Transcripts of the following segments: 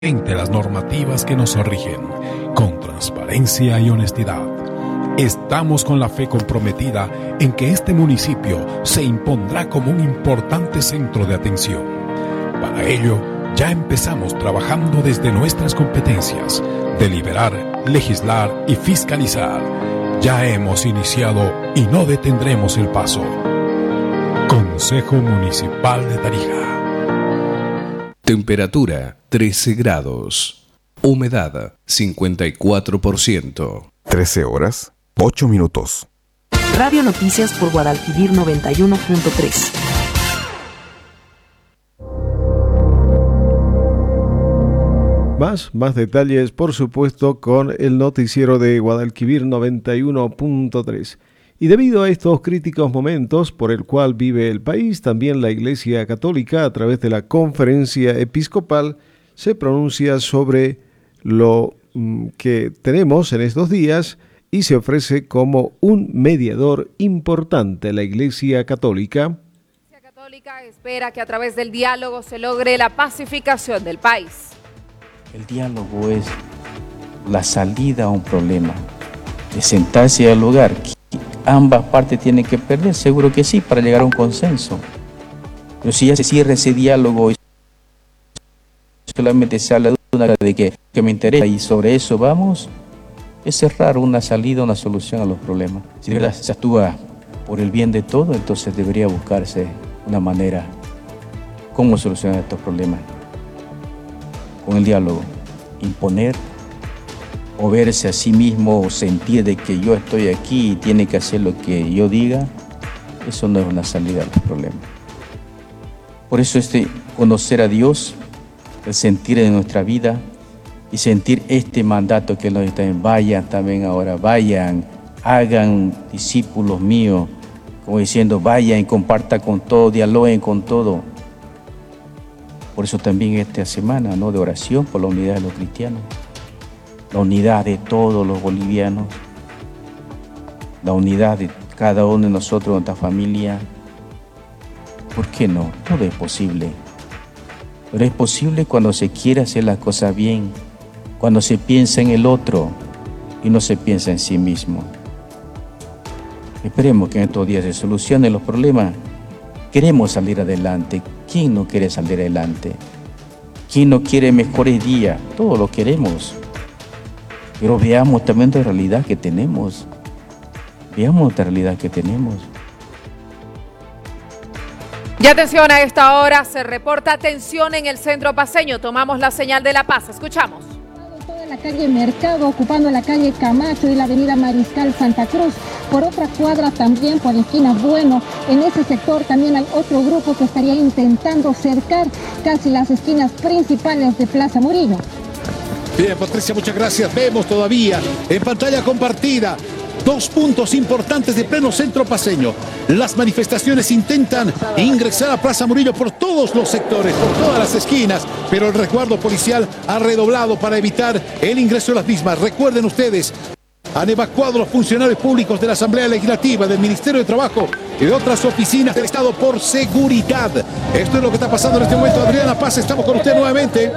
las normativas que nos rigen, con transparencia y honestidad. Estamos con la fe comprometida en que este municipio se impondrá como un importante centro de atención. Para ello, ya empezamos trabajando desde nuestras competencias, deliberar, legislar y fiscalizar. Ya hemos iniciado y no detendremos el paso. Consejo Municipal de Tarija. Temperatura 13 grados. Humedad 54%. 13 horas, 8 minutos. Radio Noticias por Guadalquivir 91.3. Más detalles, por supuesto, con el noticiero de Guadalquivir 91.3. Y debido a estos críticos momentos por el cual vive el país, también la Iglesia Católica, a través de la Conferencia Episcopal, se pronuncia sobre lo que tenemos en estos días y se ofrece como un mediador importante. La Iglesia Católica. La Iglesia Católica espera que a través del diálogo se logre la pacificación del país. El diálogo es la salida a un problema, de sentarse al lugar. Ambas partes tienen que perder, seguro que sí, para llegar a un consenso. Pero si ya se cierra ese diálogo y solamente se habla de que me interesa y sobre eso vamos, es cerrar una salida, una solución a los problemas. Si de verdad se actúa por el bien de todo, entonces debería buscarse una manera cómo solucionar estos problemas. Con el diálogo, imponer o verse a sí mismo o sentir de que yo estoy aquí y tiene que hacer lo que yo diga, eso no es una salida a los problemas. Por eso conocer a Dios, el sentir en nuestra vida y sentir este mandato que nos está en vayan también ahora, vayan, hagan discípulos míos, como diciendo vayan y compartan con todo, dialoguen con todo. Por eso también esta semana, ¿no?, de oración por la unidad de los cristianos. La unidad de todos los bolivianos, la unidad de cada uno de nosotros, nuestra familia. ¿Por qué no? Todo es posible. Pero es posible cuando se quiere hacer las cosas bien, cuando se piensa en el otro y no se piensa en sí mismo. Esperemos que en estos días se solucionen los problemas. Queremos salir adelante. ¿Quién no quiere salir adelante? ¿Quién no quiere mejores días? Todos lo queremos. Pero veamos también la realidad que tenemos. Veamos la realidad que tenemos. Y atención, a esta hora se reporta tensión en el centro paceño. Tomamos la señal de La Paz. Escuchamos. Toda la calle Mercado, ocupando la calle Camacho y la avenida Mariscal Santa Cruz. Por otra cuadra también, por esquina Bueno, en ese sector también hay otro grupo que estaría intentando cercar casi las esquinas principales de Plaza Murillo. Bien, Patricia, muchas gracias. Vemos todavía en pantalla compartida dos puntos importantes de pleno centro paceño. Las manifestaciones intentan ingresar a Plaza Murillo por todos los sectores, por todas las esquinas, pero el resguardo policial ha redoblado para evitar el ingreso de las mismas. Recuerden ustedes, han evacuado los funcionarios públicos de la Asamblea Legislativa, del Ministerio de Trabajo y de otras oficinas del Estado por seguridad. Esto es lo que está pasando en este momento. Adriana Paz, estamos con usted nuevamente.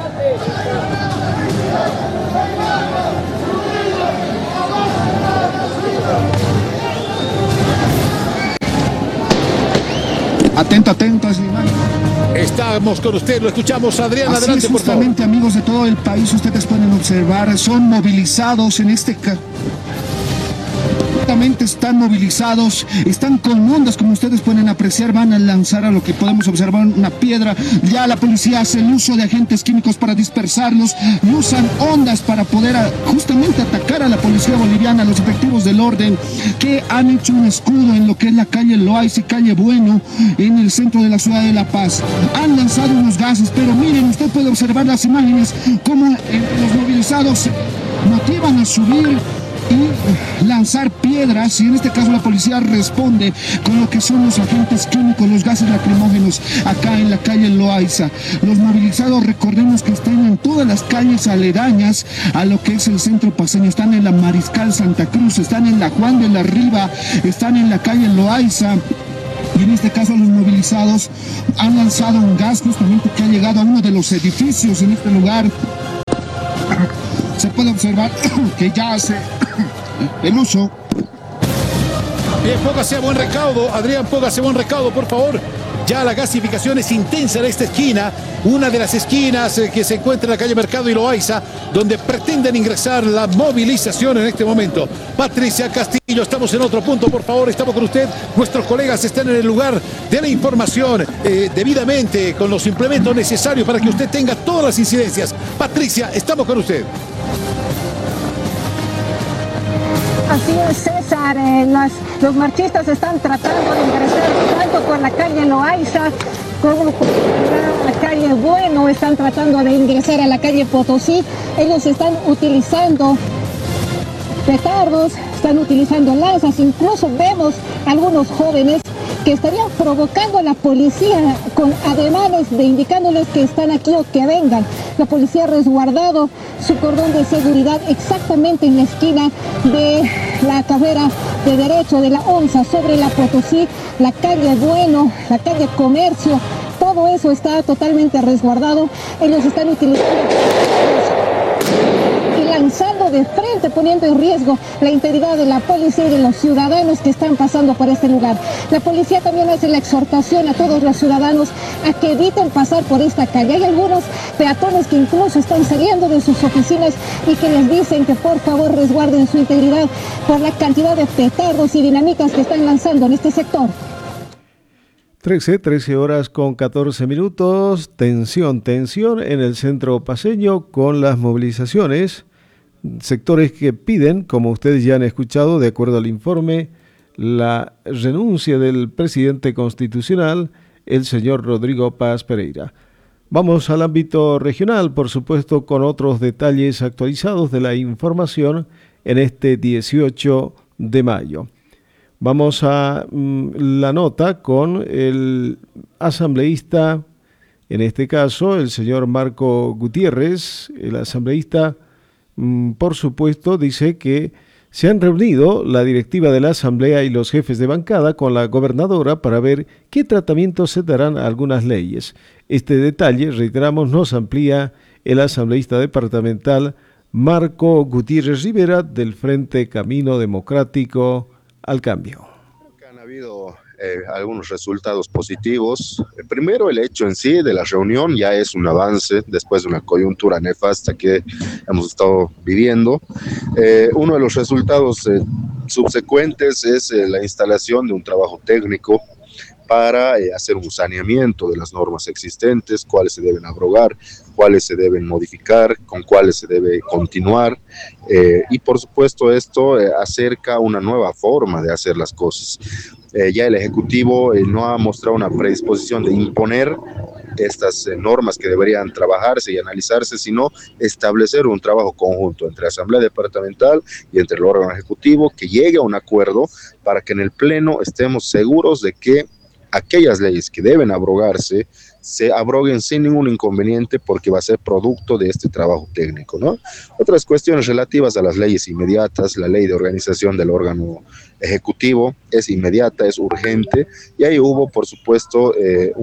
Atento. Estamos con usted, lo escuchamos. Adriana, así adelante, es, por favor. justamente, amigos de todo el país, ustedes pueden observar, son movilizados en este caso. Están movilizados, están con ondas, como ustedes pueden apreciar, van a lanzar a lo que podemos observar una piedra. Ya la policía hace el uso de agentes químicos para dispersarlos y usan ondas para poder justamente atacar a la policía boliviana, a los efectivos del orden, que han hecho un escudo en lo que es la calle Loaiza y calle Bueno, en el centro de la ciudad de La Paz. Han lanzado unos gases, pero miren, usted puede observar las imágenes, cómo los movilizados motivan a subir y lanzar piedras, y en este caso la policía responde con lo que son los agentes químicos, los gases lacrimógenos acá en la calle Loaiza. Los movilizados, recordemos que están en todas las calles aledañas a lo que es el centro paceño, están en la Mariscal Santa Cruz, están en la Juan de la Riva, están en la calle Loaiza. Y en este caso los movilizados han lanzado un gas justamente que ha llegado a uno de los edificios en este lugar se puede observar que ya hace el uso. Bien, póngase a buen recaudo, Adrián, póngase a buen recaudo, por favor. Ya la gasificación es intensa en esta esquina, una de las esquinas que se encuentra en la calle Mercado y Loaiza, donde pretenden ingresar la movilización en este momento. Patricia Castillo, estamos en otro punto, por favor, estamos con usted. Nuestros colegas están en el lugar de la información debidamente, con los implementos necesarios para que usted tenga todas las incidencias. Patricia, estamos con usted. Así es, César. Los marchistas están tratando de ingresar tanto por la calle Loaiza como por la calle Bueno. Están tratando de ingresar a la calle Potosí. Ellos están utilizando petardos, están utilizando lanzas. Incluso vemos algunos jóvenes que estarían provocando a la policía con ademanes de indicándoles que están aquí o que vengan. La policía ha resguardado su cordón de seguridad exactamente en la esquina de la carrera de derecho de la Onza sobre la Potosí, la calle Bueno, la calle Comercio. Todo eso está totalmente resguardado. Ellos están utilizando y lanzando de frente, poniendo en riesgo la integridad de la policía y de los ciudadanos que están pasando por este lugar. La policía también hace la exhortación a todos los ciudadanos a que eviten pasar por esta calle. Hay algunos peatones que incluso están saliendo de sus oficinas y que les dicen que por favor resguarden su integridad por la cantidad de petardos y dinamitas que están lanzando en este sector. 13 horas con 14 minutos, tensión en el centro paceño con las movilizaciones, sectores que piden, como ustedes ya han escuchado, de acuerdo al informe, la renuncia del presidente constitucional, el señor Rodrigo Paz Pereira. Vamos al ámbito regional, por supuesto, con otros detalles actualizados de la información en este 18 de mayo. Vamos a la nota con el asambleísta, en este caso el señor Marco Gutiérrez. El asambleísta, por supuesto, dice que se han reunido la directiva de la asamblea y los jefes de bancada con la gobernadora para ver qué tratamiento se darán a algunas leyes. Este detalle, reiteramos, nos amplía el asambleísta departamental Marco Gutiérrez Rivera del Frente Camino Democrático al Cambio. Han habido algunos resultados positivos. Primero, el hecho en sí de la reunión ya es un avance después de una coyuntura nefasta que hemos estado viviendo. Uno de los resultados subsecuentes es la instalación de un trabajo técnico para hacer un saneamiento de las normas existentes, cuáles se deben abrogar, cuáles se deben modificar, con cuáles se debe continuar, y por supuesto esto acerca una nueva forma de hacer las cosas. Ya el Ejecutivo no ha mostrado una predisposición de imponer estas normas que deberían trabajarse y analizarse, sino establecer un trabajo conjunto entre la Asamblea Departamental y entre el órgano ejecutivo que llegue a un acuerdo para que en el Pleno estemos seguros de que aquellas leyes que deben abrogarse se abroguen sin ningún inconveniente porque va a ser producto de este trabajo técnico, ¿no? Otras cuestiones relativas a las leyes inmediatas, la ley de organización del órgano ejecutivo es inmediata, es urgente, y ahí hubo, por supuesto,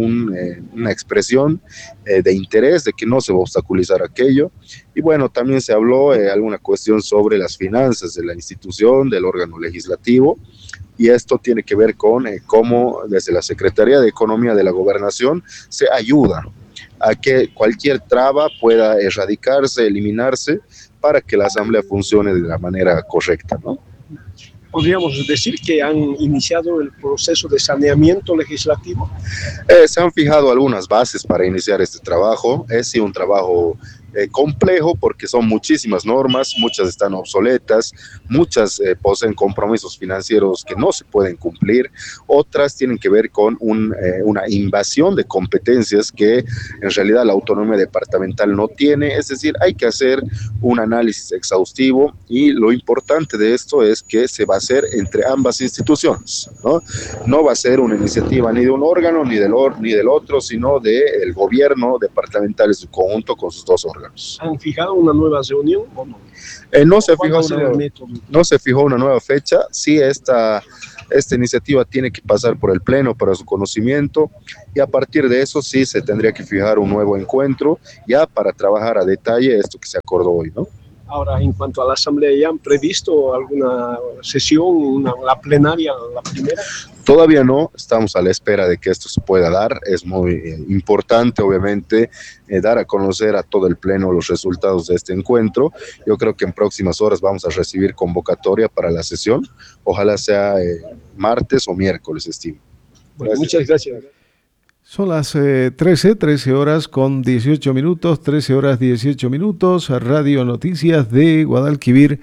una expresión de interés de que no se va a obstaculizar aquello, y bueno, también se habló alguna cuestión sobre las finanzas de la institución, del órgano legislativo, y esto tiene que ver con cómo desde la Secretaría de Economía de la Gobernación se ayuda a que cualquier traba pueda erradicarse, eliminarse, para que la Asamblea funcione de la manera correcta, ¿no? ¿Podríamos decir que han iniciado el proceso de saneamiento legislativo? Se han fijado algunas bases para iniciar este trabajo. Es sí un trabajo complejo porque son muchísimas normas, muchas están obsoletas, muchas poseen compromisos financieros que no se pueden cumplir, otras tienen que ver con una invasión de competencias que en realidad la autonomía departamental no tiene. Es decir, hay que hacer un análisis exhaustivo, y lo importante de esto es que se va a hacer entre ambas instituciones, ¿no? No va a ser una iniciativa ni de un órgano ni del otro, sino del gobierno departamental en su conjunto con sus dos órganos. ¿Han fijado una nueva reunión o no? No se fijó una nueva fecha. Sí, esta esta iniciativa tiene que pasar por el Pleno para su conocimiento y a partir de eso sí se tendría que fijar un nuevo encuentro ya para trabajar a detalle esto que se acordó hoy, ¿no? Ahora, en cuanto a la Asamblea, ¿ya han previsto alguna sesión, la plenaria, la primera? Todavía no, estamos a la espera de que esto se pueda dar. Es muy importante, obviamente, dar a conocer a todo el Pleno los resultados de este encuentro. Yo creo que en próximas horas vamos a recibir convocatoria para la sesión. Ojalá sea martes o miércoles, estimo. Bueno, muchas gracias. Son las 13 horas con 18 minutos, 13 horas 18 minutos, Radio Noticias de Guadalquivir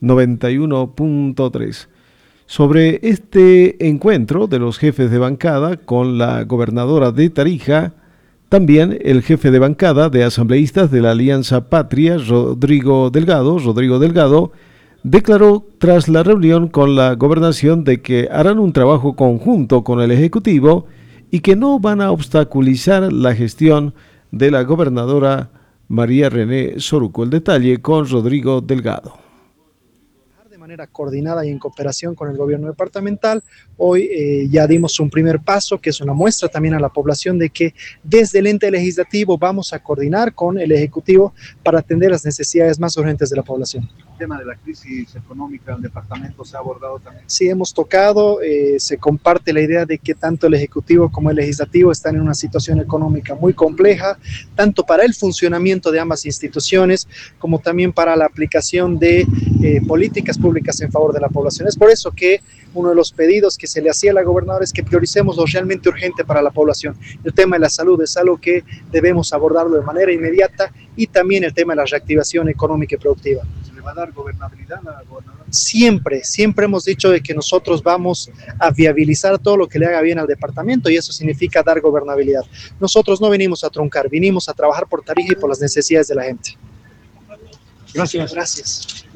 91.3. Sobre este encuentro de los jefes de bancada con la gobernadora de Tarija, también el jefe de bancada de asambleístas de la Alianza Patria, Rodrigo Delgado, declaró tras la reunión con la gobernación de que harán un trabajo conjunto con el Ejecutivo y que no van a obstaculizar la gestión de la gobernadora María René Soruco. El detalle con Rodrigo Delgado. De manera coordinada y en cooperación con el gobierno departamental, hoy ya dimos un primer paso, que es una muestra también a la población de que desde el ente legislativo vamos a coordinar con el Ejecutivo para atender las necesidades más urgentes de la población. El tema de la crisis económica del departamento se ha abordado también. Sí, hemos tocado, se comparte la idea de que tanto el Ejecutivo como el Legislativo están en una situación económica muy compleja, tanto para el funcionamiento de ambas instituciones, como también para la aplicación de políticas públicas en favor de la población. Es por eso que uno de los pedidos que se le hacía a la gobernadora es que prioricemos lo realmente urgente para la población. El tema de la salud es algo que debemos abordarlo de manera inmediata y también el tema de la reactivación económica y productiva. ¿Se le va a dar gobernabilidad a la gobernadora? Siempre hemos dicho de que nosotros vamos a viabilizar todo lo que le haga bien al departamento y eso significa dar gobernabilidad. Nosotros no venimos a truncar, vinimos a trabajar por Tarija y por las necesidades de la gente. Gracias.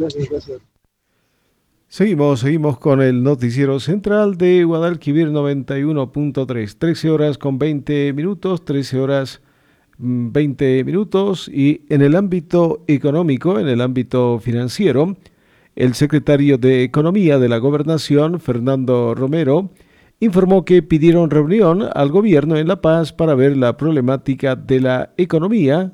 Seguimos con el noticiero central de Guadalquivir 91.3, 13 horas con 20 minutos, 13 horas 20 minutos y en el ámbito económico, en el ámbito financiero, el secretario de Economía de la Gobernación, Fernando Romero, informó que pidieron reunión al gobierno en La Paz para ver la problemática de la economía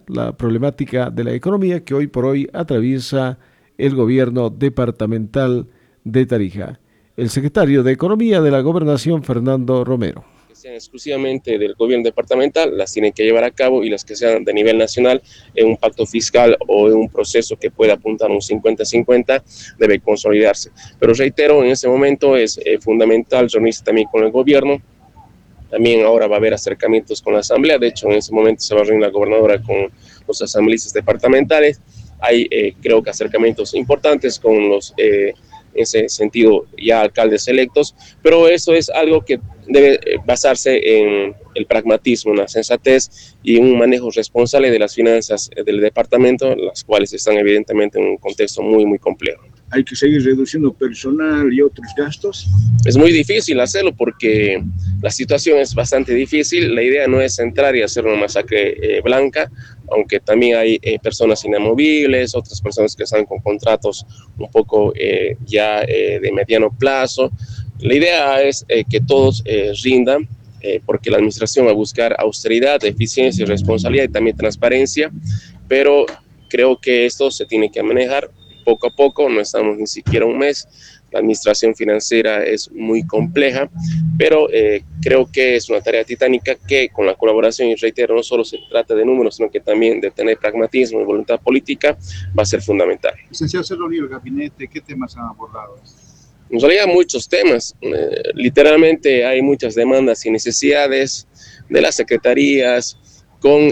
que hoy por hoy atraviesa el gobierno departamental de Tarija. El secretario de Economía de la Gobernación, Fernando Romero. Que sean exclusivamente del gobierno departamental, las tienen que llevar a cabo y las que sean de nivel nacional en un pacto fiscal o en un proceso que pueda apuntar a un 50-50 debe consolidarse. Pero reitero, en ese momento es fundamental reunirse también con el gobierno. También ahora va a haber acercamientos con la asamblea, de hecho en ese momento se va a reunir la gobernadora con los asambleístas departamentales. Hay creo que acercamientos importantes con los en ese sentido ya alcaldes electos, pero eso es algo que debe basarse en el pragmatismo, en la sensatez y en un manejo responsable de las finanzas del departamento, las cuales están evidentemente en un contexto muy, muy complejo. ¿Hay que seguir reduciendo personal y otros gastos? Es muy difícil hacerlo porque la situación es bastante difícil. La idea no es entrar y hacer una masacre blanca, aunque también hay personas inamovibles, otras personas que están con contratos un poco ya de mediano plazo. La idea es que todos rindan, porque la administración va a buscar austeridad, eficiencia y responsabilidad y también transparencia, pero creo que esto se tiene que manejar poco a poco, no estamos ni siquiera un mes. La administración financiera es muy compleja, pero creo que es una tarea titánica que con la colaboración, y reitero, no solo se trata de números, sino que también de tener pragmatismo y voluntad política va a ser fundamental. Licenciado, ¿se reunió el gabinete? ¿Qué temas han abordado? En realidad muchos temas, literalmente hay muchas demandas y necesidades de las secretarías con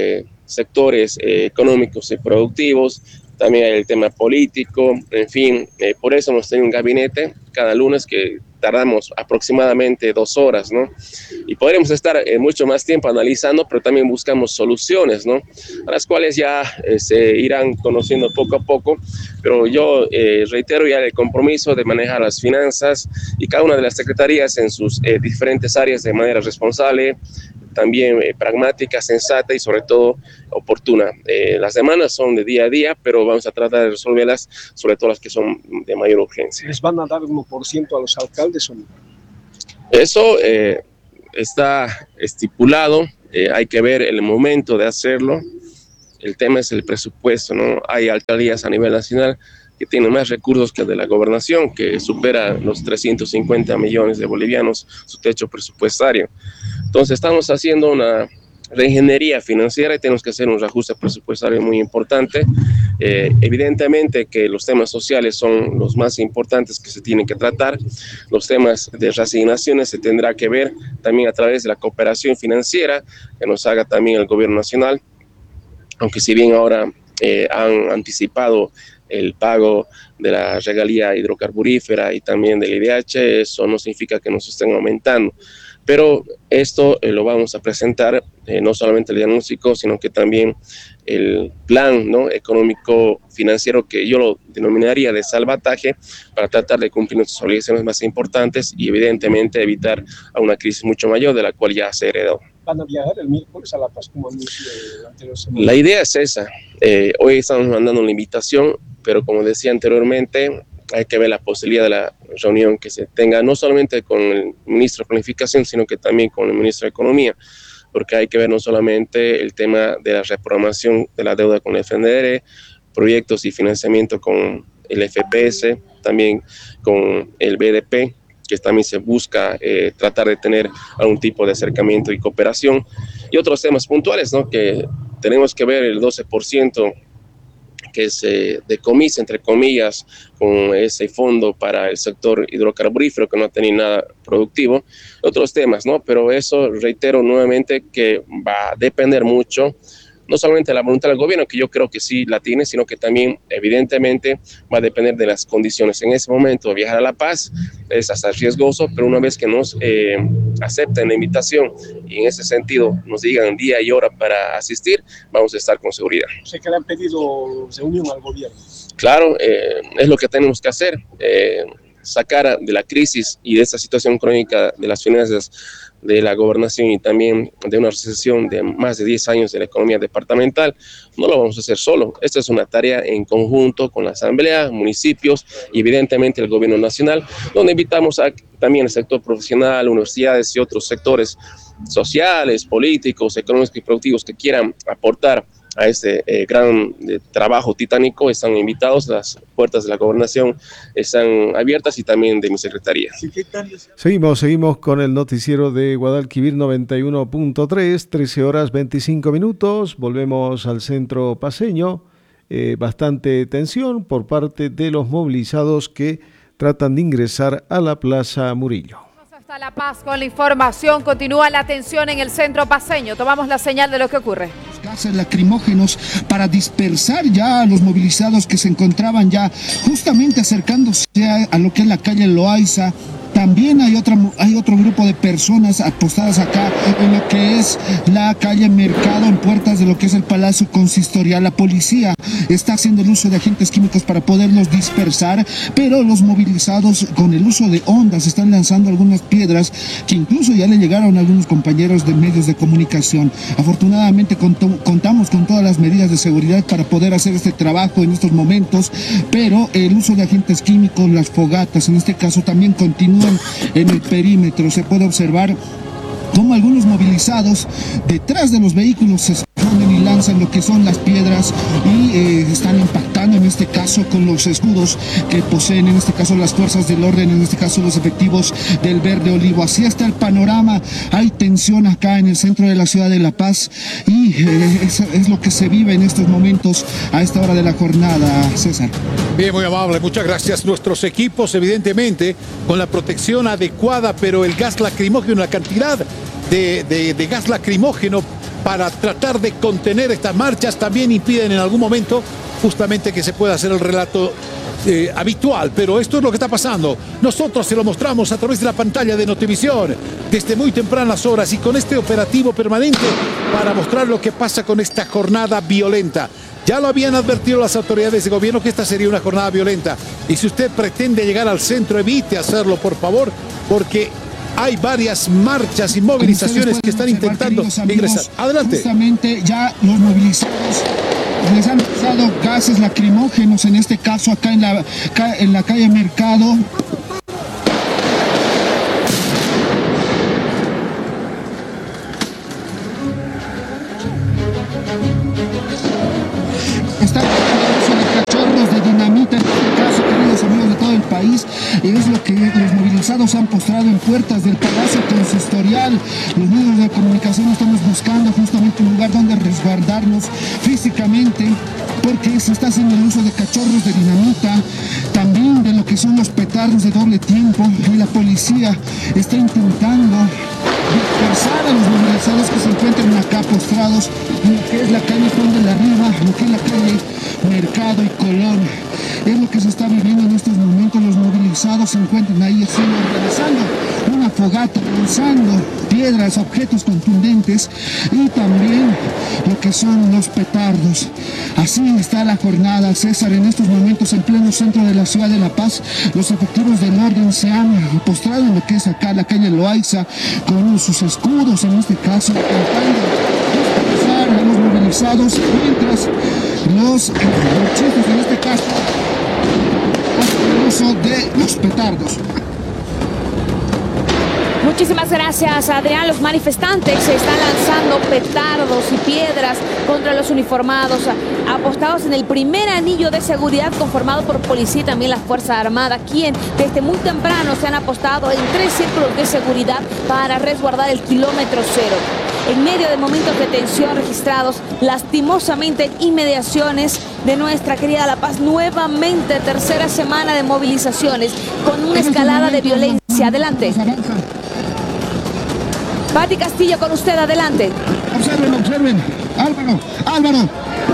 sectores económicos y productivos. También hay el tema político, en fin, por eso hemos tenido un gabinete cada lunes que tardamos aproximadamente 2 horas, ¿no? Y podríamos estar mucho más tiempo analizando, pero también buscamos soluciones, ¿no? A las cuales ya se irán conociendo poco a poco, pero yo reitero ya el compromiso de manejar las finanzas y cada una de las secretarías en sus diferentes áreas de manera responsable, también pragmática, sensata y sobre todo oportuna. Las demandas son de día a día, pero vamos a tratar de resolverlas, sobre todo las que son de mayor urgencia. ¿Les van a dar 1% a los alcaldes o no? Eso está estipulado, hay que ver el momento de hacerlo. El tema es el presupuesto, ¿no? Hay alcaldías a nivel nacional que tienen más recursos que de la gobernación, que supera los 350 millones de bolivianos su techo presupuestario. Entonces estamos haciendo una reingeniería financiera y tenemos que hacer un reajuste presupuestario muy importante. Evidentemente que los temas sociales son los más importantes que se tienen que tratar. Los temas de reasignaciones se tendrá que ver también a través de la cooperación financiera que nos haga también el gobierno nacional, aunque si bien ahora han anticipado el pago de la regalía hidrocarburífera y también del IDH, eso no significa que nos estén aumentando. Pero esto lo vamos a presentar, no solamente el diagnóstico, sino que también el plan, ¿no?, económico financiero, que yo lo denominaría de salvataje, para tratar de cumplir nuestras obligaciones más importantes y evidentemente evitar a una crisis mucho mayor de la cual ya se heredó. ¿Van a viajar el miércoles a La Paz como anuncio anterior semana? La idea es esa. Hoy estamos mandando una invitación, pero como decía anteriormente, hay que ver la posibilidad de la reunión que se tenga, no solamente con el ministro de Planificación, sino que también con el ministro de Economía, porque hay que ver no solamente el tema de la reprogramación de la deuda con el FNDR, proyectos y financiamiento con el FPS, también con el BDP, que también se busca tratar de tener algún tipo de acercamiento y cooperación, y otros temas puntuales, ¿no?, que tenemos que ver el 12% que se decomisa, entre comillas, con ese fondo para el sector hidrocarburífero que no ha tenido nada productivo, otros temas, ¿no? Pero eso, reitero nuevamente, que va a depender mucho, no solamente de la voluntad del gobierno, que yo creo que sí la tiene, sino que también, evidentemente, va a depender de las condiciones. En ese momento, viajar a La Paz es hasta riesgoso, pero una vez que nos acepten la invitación y en ese sentido nos digan día y hora para asistir, vamos a estar con seguridad. Sé que le han pedido reunión al gobierno. Claro, es lo que tenemos que hacer, sacar de la crisis y de esta situación crónica de las finanzas de la gobernación y también de una recesión de más de 10 años de la economía departamental. No lo vamos a hacer solo. Esta es una tarea en conjunto con la Asamblea, municipios y evidentemente el gobierno nacional, donde invitamos a también el sector profesional, universidades y otros sectores sociales, políticos, económicos y productivos que quieran aportar a este gran trabajo titánico. Están invitados, las puertas de la gobernación están abiertas y también de mi secretaría. Seguimos con el noticiero de Guadalquivir 91.3, 13 horas 25 minutos. Volvemos al centro paceño. Bastante tensión por parte de los movilizados que tratan de ingresar a la Plaza Murillo. Hasta La Paz con la información. Continúa la tensión en el centro paceño. Tomamos la señal de lo que ocurre. Gases lacrimógenos para dispersar ya a los movilizados que se encontraban ya justamente acercándose a lo que es la calle Loaiza. También hay otro grupo de personas apostadas acá en lo que es la calle Mercado, en puertas de lo que es el Palacio Consistorial. La policía está haciendo el uso de agentes químicos para poderlos dispersar, pero los movilizados con el uso de ondas están lanzando algunas piedras que incluso ya le llegaron a algunos compañeros de medios de comunicación. Afortunadamente contamos con todas las medidas de seguridad para poder hacer este trabajo en estos momentos, pero el uso de agentes químicos, las fogatas en este caso también continúan en el perímetro. Se puede observar cómo algunos movilizados detrás de los vehículos se esconden y lanzan lo que son las piedras y están impactando en este caso con los escudos que poseen en este caso las fuerzas del orden, en este caso los efectivos del Verde Olivo. Así está el panorama. Hay tensión acá en el centro de la ciudad de La Paz y es lo que se vive en estos momentos a esta hora de la jornada. César. Bien, muy amable, muchas gracias. Nuestros equipos, evidentemente, con la protección adecuada, pero el gas lacrimógeno, la cantidad de gas lacrimógeno para tratar de contener estas marchas también impiden en algún momento justamente que se pueda hacer el relato habitual, pero esto es lo que está pasando. Nosotros se lo mostramos a través de la pantalla de Notivisión desde muy tempranas horas y con este operativo permanente para mostrar lo que pasa con esta jornada violenta. Ya lo habían advertido las autoridades de gobierno que esta sería una jornada violenta. Y si usted pretende llegar al centro, evite hacerlo, por favor, porque hay varias marchas y movilizaciones que están intentando ingresar. Adelante. Justamente ya los movilizados les han usado gases lacrimógenos, en este caso acá en la calle Mercado. es lo que los movilizados han postrado en puertas del Palacio Consistorial. Los medios de comunicación estamos buscando justamente un lugar donde resguardarnos físicamente, porque se está haciendo el uso de cachorros de dinamita, también de lo que son los petardos de doble tiempo, y la policía está intentando dispersar a los movilizados que se encuentran acá postrados en lo que es la calle Juan de la Riva, lo que es la calle Mercado y Colón. Es lo que se está viviendo en estos momentos. Los movilizados se encuentran ahí haciendo, realizando una fogata, lanzando piedras, objetos contundentes y también lo que son los petardos. Así está la jornada, César. En estos momentos, en pleno centro de la ciudad de La Paz, los efectivos del orden se han postrado en lo que es acá la calle Loaiza con sus escudos, en este caso, intentando dispersar a los movilizados, mientras los marchistas, en este caso, hacen el uso de los petardos. Muchísimas gracias, Adrián. Los manifestantes se están lanzando petardos y piedras contra los uniformados, apostados en el primer anillo de seguridad conformado por policía y también la Fuerza Armada, quien desde muy temprano se han apostado en 3 círculos de seguridad para resguardar el kilómetro cero. En medio de momentos de tensión registrados, lastimosamente, en inmediaciones de nuestra querida La Paz, nuevamente tercera semana de movilizaciones con una escalada de violencia. Adelante. Pati Castillo, con usted, adelante. Observen. Álvaro.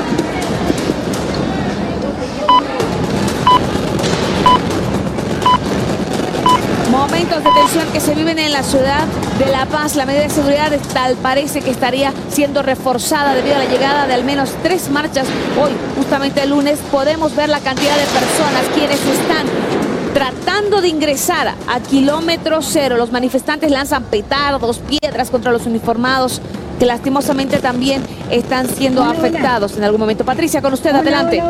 Momentos de tensión que se viven en la ciudad de La Paz. La medida de seguridad tal parece que estaría siendo reforzada debido a la llegada de al menos 3 marchas. Hoy, justamente el lunes, podemos ver la cantidad de personas quienes están tratando de ingresar a kilómetro cero. Los manifestantes lanzan petardos, piedras contra los uniformados, que lastimosamente también están siendo afectados en algún momento. Patricia, con usted, adelante.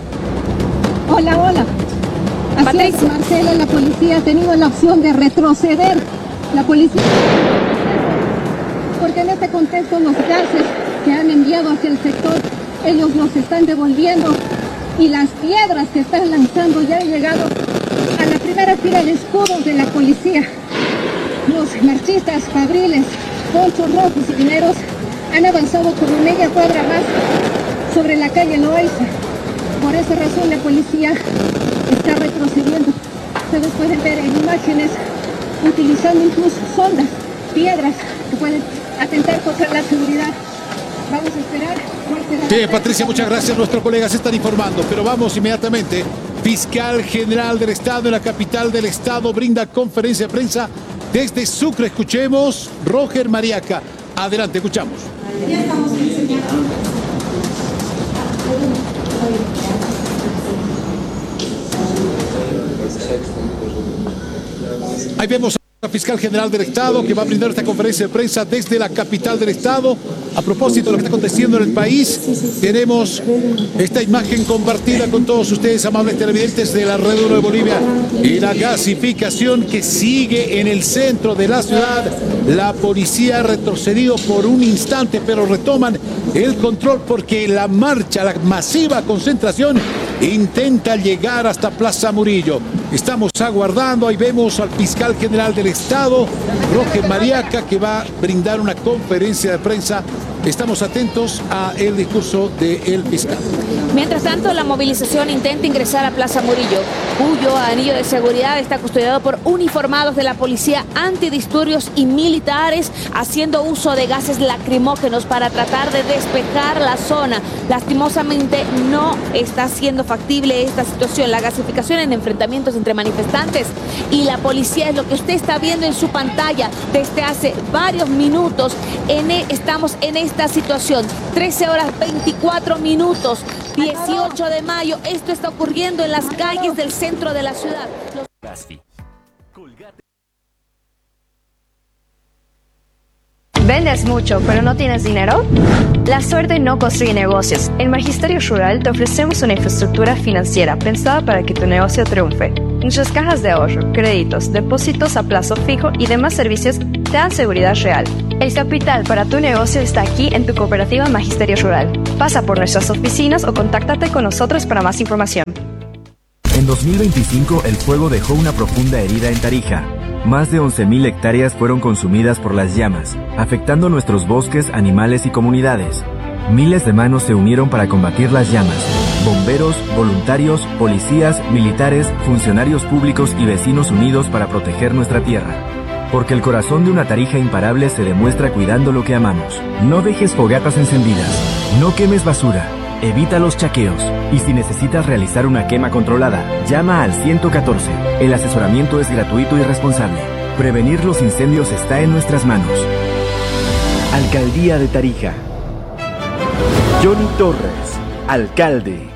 Hola. Así Patricia. es, Marcela, la policía ha tenido la opción de retroceder. La policía, porque en este contexto los gases que han enviado hacia el sector, ellos los están devolviendo, y las piedras que están lanzando ya han llegado a la primera fila de escudos de la policía. Los marchistas fabriles, ponchos rojos y dineros han avanzado como media cuadra más sobre la calle Loaiza. Por esa razón la policía está retrocediendo. Ustedes pueden ver en imágenes utilizando incluso sondas, piedras que pueden atentar contra la seguridad. Vamos a esperar. Sí, Patricia, muchas gracias. Nuestros colegas se están informando, pero vamos inmediatamente. Fiscal General del Estado en la capital del Estado brinda conferencia de prensa desde Sucre. Escuchemos, Roger Mariaca. Adelante, escuchamos. Ya estamos Ahí vemos a la Fiscal General del Estado que va a brindar esta conferencia de prensa desde la capital del Estado. A propósito de lo que está aconteciendo en el país, tenemos esta imagen compartida con todos ustedes, amables televidentes de la Red 1 de Bolivia, y la gasificación que sigue en el centro de la ciudad. La policía ha retrocedido por un instante, pero retoman el control porque la marcha, la masiva concentración, intenta llegar hasta Plaza Murillo. Estamos aguardando, ahí vemos al fiscal general del Estado, Roger Mariaca, que va a brindar una conferencia de prensa. Estamos atentos al discurso del fiscal. Mientras tanto, la movilización intenta ingresar a Plaza Murillo, cuyo anillo de seguridad está custodiado por uniformados de la policía antidisturbios y militares, haciendo uso de gases lacrimógenos para tratar de despejar la zona. Lastimosamente no está siendo factible esta situación. La gasificación en enfrentamientos entre manifestantes y la policía es lo que usted está viendo en su pantalla desde hace varios minutos. Estamos en esta situación, 13 horas 24 minutos, 18 de mayo. Esto está ocurriendo en las calles del centro de la ciudad. ¿Vendes mucho pero no tienes dinero? La suerte no construye negocios. En Magisterio Rural te ofrecemos una infraestructura financiera pensada para que tu negocio triunfe. Nuestras cajas de ahorro, créditos, depósitos a plazo fijo y demás servicios te dan seguridad real. El capital para tu negocio está aquí en tu cooperativa Magisterio Rural. Pasa por nuestras oficinas o contáctate con nosotros para más información. En 2025, el fuego dejó una profunda herida en Tarija. Más de 11.000 hectáreas fueron consumidas por las llamas, afectando nuestros bosques, animales y comunidades. Miles de manos se unieron para combatir las llamas. Bomberos, voluntarios, policías, militares, funcionarios públicos y vecinos unidos para proteger nuestra tierra. Porque el corazón de una Tarija imparable se demuestra cuidando lo que amamos. No dejes fogatas encendidas. No quemes basura. Evita los chaqueos. Y si necesitas realizar una quema controlada, llama al 114. El asesoramiento es gratuito y responsable. Prevenir los incendios está en nuestras manos. Alcaldía de Tarija. Johnny Torres, alcalde.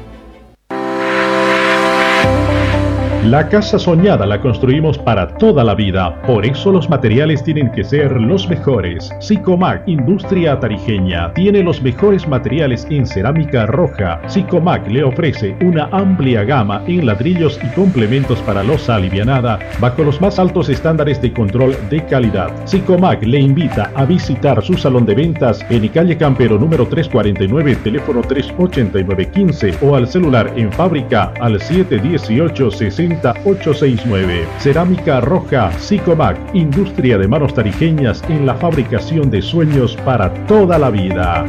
La casa soñada la construimos para toda la vida, por eso los materiales tienen que ser los mejores. Sicomac, industria tarijeña, tiene los mejores materiales en cerámica roja. Sicomac le ofrece una amplia gama en ladrillos y complementos para losa alivianada, bajo los más altos estándares de control de calidad. Sicomac le invita a visitar su salón de ventas en calle Campero número 349, teléfono 38915 o al celular en fábrica al 718-60869. Cerámica roja Sicomac, industria de manos tarijeñas en la fabricación de sueños para toda la vida.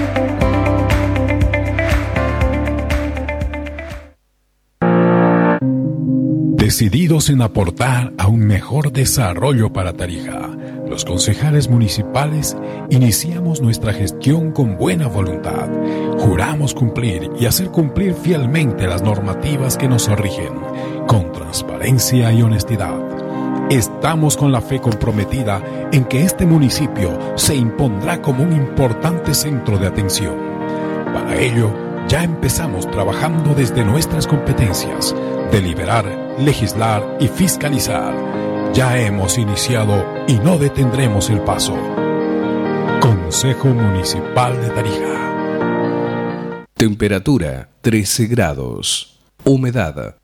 Decididos en aportar a un mejor desarrollo para Tarija, los concejales municipales iniciamos nuestra gestión con buena voluntad. Juramos cumplir y hacer cumplir fielmente las normativas que nos rigen, con transparencia y honestidad. Estamos con la fe comprometida en que este municipio se impondrá como un importante centro de atención. Para ello, ya empezamos trabajando desde nuestras competencias: deliberar, legislar y fiscalizar. Ya hemos iniciado y no detendremos el paso. Consejo Municipal de Tarija. Temperatura 13 grados. Humedad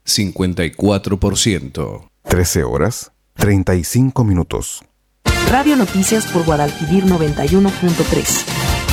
54%. 13 horas 35 minutos. Radio Noticias por Guadalquivir 91.3.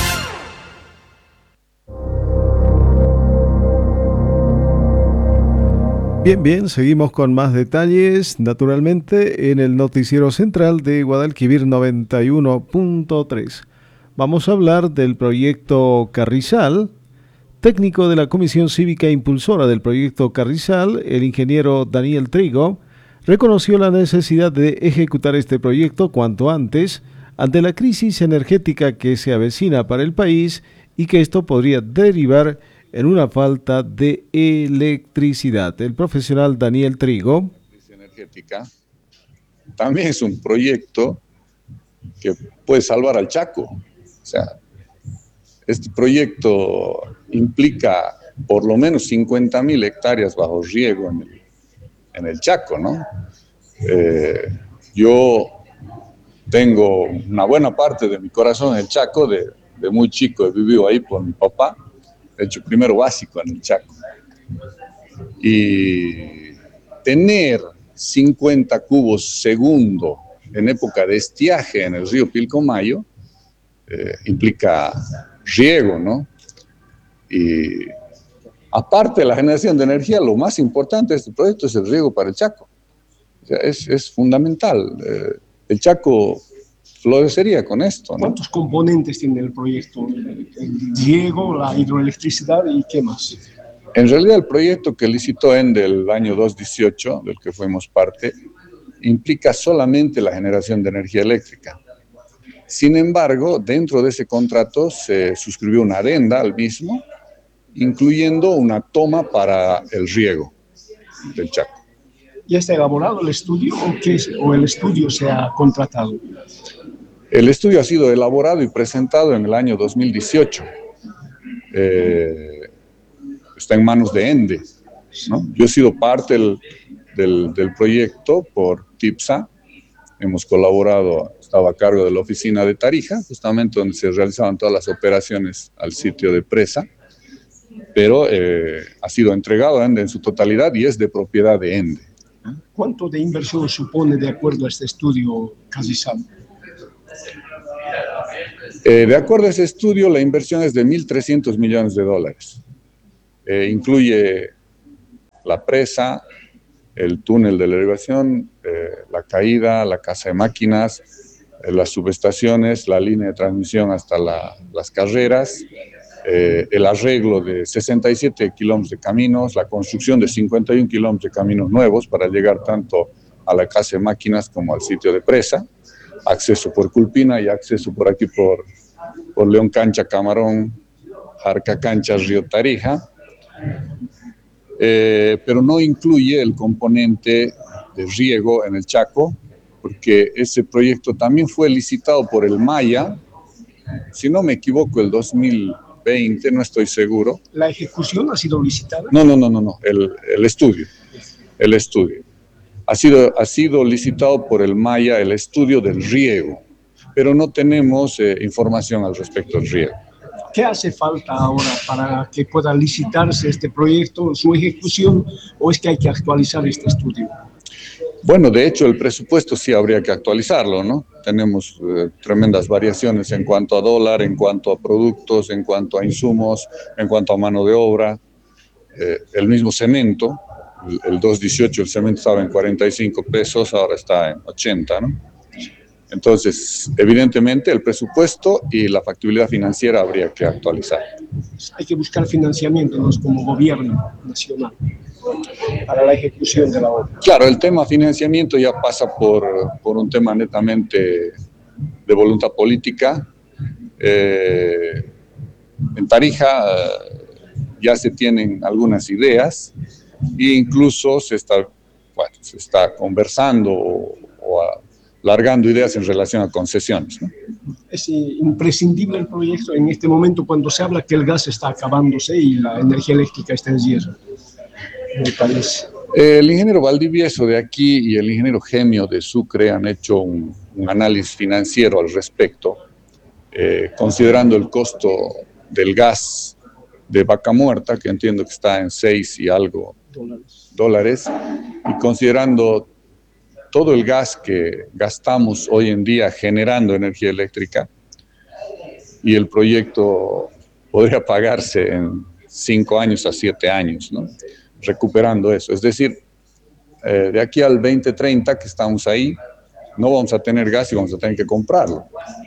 Bien, seguimos con más detalles, naturalmente, en el noticiero central de Guadalquivir 91.3. Vamos a hablar del proyecto Carrizal. Técnico de la Comisión Cívica Impulsora del proyecto Carrizal, el ingeniero Daniel Trigo, reconoció la necesidad de ejecutar este proyecto cuanto antes, ante la crisis energética que se avecina para el país y que esto podría derivar en una falta de electricidad. El profesional Daniel Trigo. Energética también es un proyecto que puede salvar al Chaco. O sea, este proyecto implica por lo menos 50.000 hectáreas bajo riego en el Chaco, ¿no? Yo tengo una buena parte de mi corazón en el Chaco, de muy chico he vivido ahí por mi papá. He hecho primero básico en el Chaco. Y tener 50 cubos segundo en época de estiaje en el río Pilcomayo implica riego, ¿no? Y aparte de la generación de energía, lo más importante de este proyecto es el riego para el Chaco. O sea, es fundamental. El Chaco florecería con esto, ¿no? ¿Cuántos componentes tiene el proyecto? El riego, la hidroelectricidad y qué más. En realidad el proyecto que licitó ENDE el año 2018, del que fuimos parte, implica solamente la generación de energía eléctrica. Sin embargo, dentro de ese contrato se suscribió una adenda al mismo, incluyendo una toma para el riego del Chaco. ¿Ya está elaborado el estudio o el estudio se ha contratado? El estudio ha sido elaborado y presentado en el año 2018. Está en manos de ENDE, ¿no? Yo he sido parte del proyecto por TIPSA. Hemos colaborado, estaba a cargo de la oficina de Tarija, justamente donde se realizaban todas las operaciones al sitio de presa, pero ha sido entregado a ENDE en su totalidad y es de propiedad de ENDE. ¿Cuánto de inversión supone de acuerdo a este estudio Carrizal? De acuerdo a ese estudio, la inversión es de $1.300 millones. Incluye la presa, el túnel de la elevación, la caída, la casa de máquinas, las subestaciones, la línea de transmisión hasta las carreras, el arreglo de 67 kilómetros de caminos, la construcción de 51 kilómetros de caminos nuevos para llegar tanto a la casa de máquinas como al sitio de presa, acceso por Culpina y acceso por aquí por León Cancha, Camarón, Jarca Cancha, Río Tarija, pero no incluye el componente de riego en el Chaco, porque ese proyecto también fue licitado por el Maya, si no me equivoco, el 2020, no estoy seguro. ¿La ejecución ha sido licitada? No, el estudio. El estudio. Ha sido licitado por el Maya el estudio del riego, pero no tenemos información al respecto del riego. ¿Qué hace falta ahora para que pueda licitarse este proyecto, su ejecución, o es que hay que actualizar este estudio? Bueno, de hecho, el presupuesto sí habría que actualizarlo, ¿no? Tenemos tremendas variaciones en cuanto a dólar, en cuanto a productos, en cuanto a insumos, en cuanto a mano de obra. El mismo cemento, el 2.18 el cemento estaba en 45 pesos, ahora está en 80, ¿no? Entonces, evidentemente, el presupuesto y la factibilidad financiera habría que actualizar. Hay que buscar financiamiento, ¿no? Como gobierno nacional para la ejecución de la obra. Claro, el tema financiamiento ya pasa por un tema netamente de voluntad política. En Tarija ya se tienen algunas ideas e incluso se está conversando o largando ideas en relación a concesiones, ¿no? Es imprescindible el proyecto en este momento cuando se habla que el gas está acabándose y la energía eléctrica está en riesgo, me parece. El ingeniero Valdivieso de aquí y el ingeniero Gemio de Sucre han hecho un análisis financiero al respecto, considerando el costo del gas de Vaca Muerta, que entiendo que está en 6 y algo dólares, y considerando todo el gas que gastamos hoy en día generando energía eléctrica, y el proyecto podría pagarse en 5 años a 7 años, ¿no? Recuperando eso. Es decir, de aquí al 2030 que estamos ahí, no vamos a tener gas y vamos a tener que comprarlo.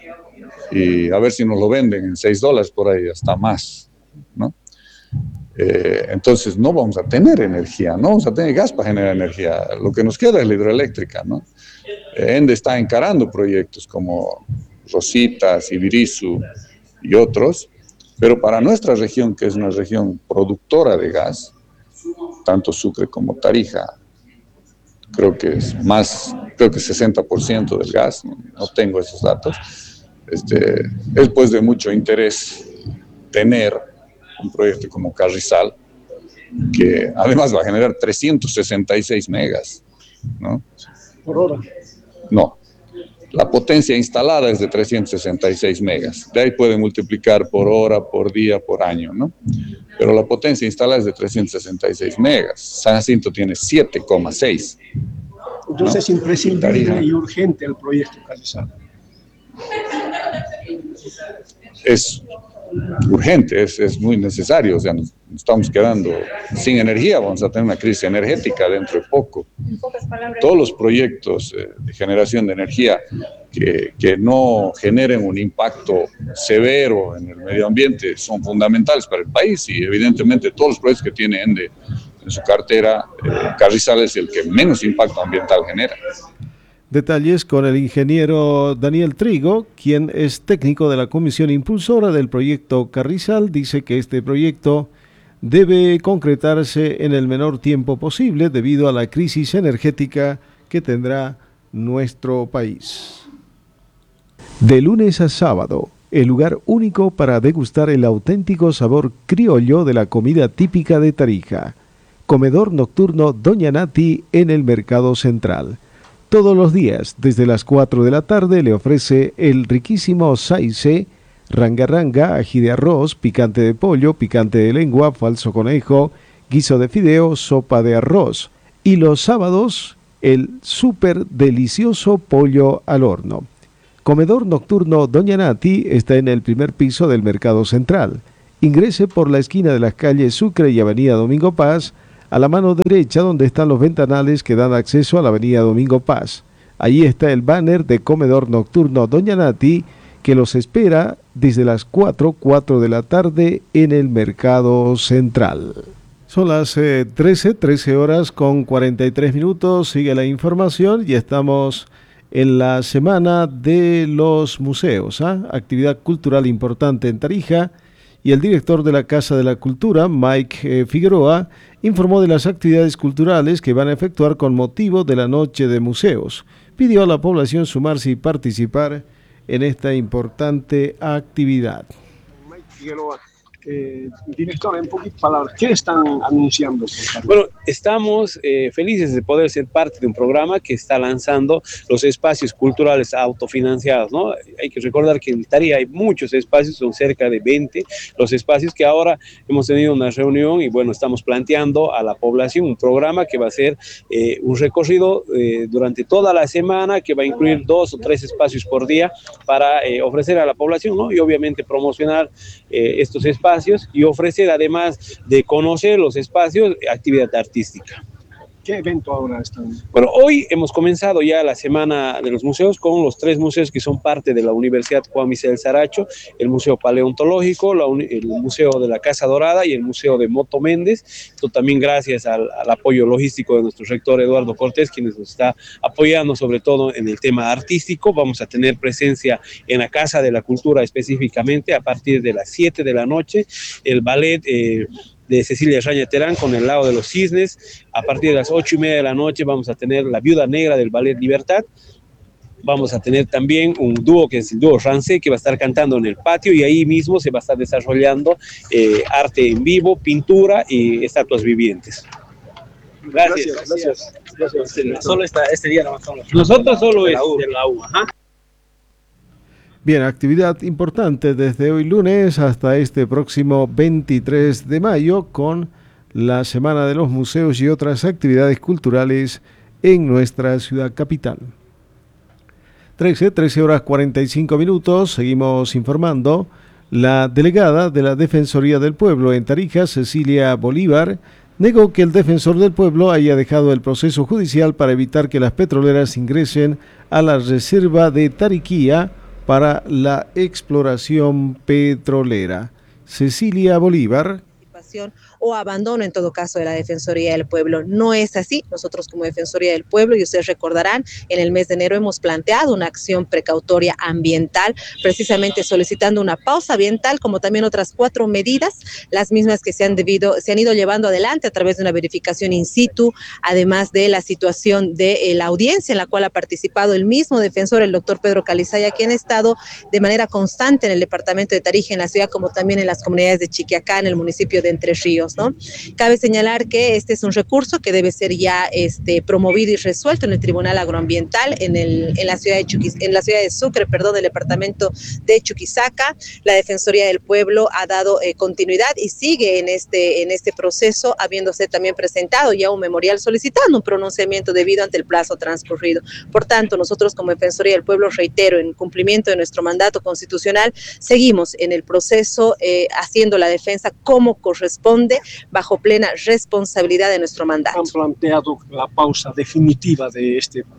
Y a ver si nos lo venden en $6 por ahí, hasta más, ¿no? Entonces no vamos a tener energía, no vamos a tener gas para generar energía. Lo que nos queda es la hidroeléctrica, ¿no? ENDE está encarando proyectos como Rositas, Ibirizu y otros, pero para nuestra región, que es una región productora de gas, tanto Sucre como Tarija, creo que 60% del gas, no tengo esos datos, es pues de mucho interés tener un proyecto como Carrizal, que además va a generar 366 megas, ¿no? ¿Por hora? No, la potencia instalada es de 366 megas, de ahí puede multiplicar por hora, por día, por año, ¿no? Pero la potencia instalada es de 366 megas, San Jacinto tiene 7,6. Entonces, ¿no? Es imprescindible y urgente el proyecto Carrizal. Es urgente, es muy necesario, o sea, nos estamos quedando sin energía, vamos a tener una crisis energética dentro de poco. Todos los proyectos de generación de energía que no generen un impacto severo en el medio ambiente son fundamentales para el país, y evidentemente todos los proyectos que tiene ENDE en su cartera, Carrizal es el que menos impacto ambiental genera. Detalles con el ingeniero Daniel Trigo, quien es técnico de la comisión impulsora del proyecto Carrizal. Dice que este proyecto debe concretarse en el menor tiempo posible debido a la crisis energética que tendrá nuestro país. De lunes a sábado, el lugar único para degustar el auténtico sabor criollo de la comida típica de Tarija. Comedor nocturno Doña Nati en el Mercado Central. Todos los días, desde las 4 de la tarde, le ofrece el riquísimo saice, ranga, ají de arroz, picante de pollo, picante de lengua, falso conejo, guiso de fideo, sopa de arroz. Y los sábados, el súper delicioso pollo al horno. Comedor nocturno Doña Nati está en el primer piso del Mercado Central. Ingrese por la esquina de las calles Sucre y Avenida Domingo Paz a la mano derecha donde están los ventanales que dan acceso a la avenida Domingo Paz. Allí está el banner de comedor nocturno Doña Nati, que los espera desde las 4 de la tarde en el Mercado Central. Son las 13 horas con 43 minutos, sigue la información y estamos en la semana de los museos, actividad cultural importante en Tarija, y el director de la Casa de la Cultura, Mike Figueroa, informó de las actividades culturales que van a efectuar con motivo de la Noche de Museos. Pidió a la población sumarse y participar en esta importante actividad. Mike Figueroa, director, en poquitas palabras, ¿qué están anunciando? Bueno, estamos felices de poder ser parte de un programa que está lanzando los espacios culturales autofinanciados, ¿no? Hay que recordar que en Tarija hay muchos espacios, son cerca de 20 los espacios que ahora hemos tenido una reunión y bueno, estamos planteando a la población un programa que va a ser un recorrido durante toda la semana, que va a incluir 2 o 3 espacios por día para ofrecer a la población, ¿no? Y obviamente promocionar estos espacios y ofrecer, además de conocer los espacios, actividad artística. ¿Qué evento ahora están? Bueno, hoy hemos comenzado ya la Semana de los Museos con los 3 museos que son parte de la Universidad Juan Misael Saracho, el Museo Paleontológico, el Museo de la Casa Dorada y el Museo de Moto Méndez. Esto también gracias al apoyo logístico de nuestro rector Eduardo Cortés, quien nos está apoyando sobre todo en el tema artístico. Vamos a tener presencia en la Casa de la Cultura específicamente a partir de las 7 de la noche, el ballet de Cecilia Raña Terán con El Lago de los Cisnes. A partir de las 8:30 de la noche vamos a tener La Viuda Negra del Ballet Libertad. Vamos a tener también un dúo que es el dúo Rancé, que va a estar cantando en el patio, y ahí mismo se va a estar desarrollando arte en vivo, pintura y estatuas vivientes. Gracias. Solo este día no estamos. Nosotros solo es de la U. Bien, actividad importante desde hoy lunes hasta este próximo 23 de mayo con la Semana de los Museos y otras actividades culturales en nuestra ciudad capital. 13 horas 45 minutos, seguimos informando. La delegada de la Defensoría del Pueblo en Tarija, Cecilia Bolívar, negó que el defensor del pueblo haya dejado el proceso judicial para evitar que las petroleras ingresen a la reserva de Tariquía para la exploración petrolera. Cecilia Bolívar. O abandono en todo caso de la Defensoría del Pueblo. No es así. Nosotros como Defensoría del Pueblo, y ustedes recordarán, en el mes de enero hemos planteado una acción precautoria ambiental, precisamente solicitando una pausa ambiental, como también otras 4 medidas, las mismas que se han ido llevando adelante a través de una verificación in situ, además de la situación de la audiencia en la cual ha participado el mismo defensor, el doctor Pedro Calizaya, quien ha estado de manera constante en el departamento de Tarija, en la ciudad, como también en las comunidades de Chiquiacá, en el municipio de Entre Ríos, ¿no? Cabe señalar que este es un recurso que debe ser ya promovido y resuelto en el Tribunal Agroambiental en la ciudad de Sucre, del departamento de Chuquisaca. La Defensoría del Pueblo ha dado continuidad y sigue en este proceso, habiéndose también presentado ya un memorial solicitando un pronunciamiento debido ante el plazo transcurrido. Por tanto, nosotros como Defensoría del Pueblo, reitero, en cumplimiento de nuestro mandato constitucional, seguimos en el proceso haciendo la defensa como corresponde, bajo plena responsabilidad de nuestro mandato. ¿Han planteado la pausa definitiva del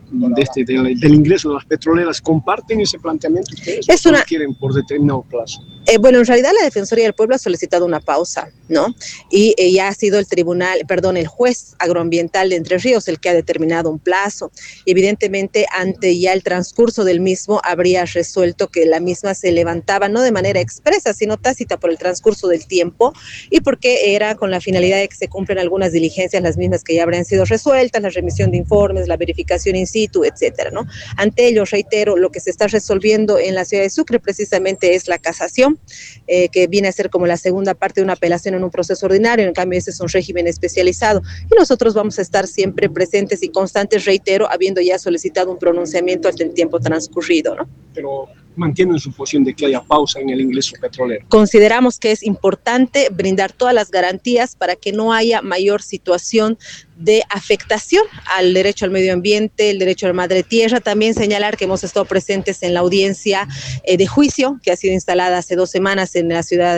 ingreso de las petroleras? ¿Comparten ese planteamiento ustedes o lo quieren por determinado plazo? Bueno, en realidad la Defensoría del Pueblo ha solicitado una pausa, ¿no? Y ya ha sido el juez agroambiental de Entre Ríos el que ha determinado un plazo. Y evidentemente, ante ya el transcurso del mismo, habría resuelto que la misma se levantaba no de manera expresa, sino tácita por el transcurso del tiempo y porque era con la finalidad de que se cumplan algunas diligencias, las mismas que ya habrían sido resueltas, la remisión de informes, la verificación in situ, etcétera, ¿no? Ante ello, reitero, lo que se está resolviendo en la ciudad de Sucre precisamente es la casación, que viene a ser como la segunda parte de una apelación en un proceso ordinario. En cambio, este es un régimen especializado y nosotros vamos a estar siempre presentes y constantes, reitero, habiendo ya solicitado un pronunciamiento hasta el tiempo transcurrido, ¿no? Pero mantienen su posición de que haya pausa en el ingreso petrolero. Consideramos que es importante brindar todas las garantías para que no haya mayor situación de afectación al derecho al medio ambiente, el derecho a la madre tierra. También señalar que hemos estado presentes en la audiencia de juicio que ha sido instalada hace 2 semanas en la ciudad